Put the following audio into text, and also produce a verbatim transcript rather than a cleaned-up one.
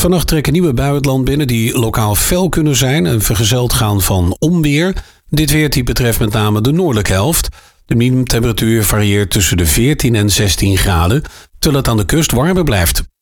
Vannacht trekken nieuwe buien het land binnen die lokaal fel kunnen zijn en vergezeld gaan van onweer. Dit weertype betreft met name de noordelijke helft. De minimumtemperatuur varieert tussen de veertien en zestien graden, terwijl het aan de kust warmer blijft.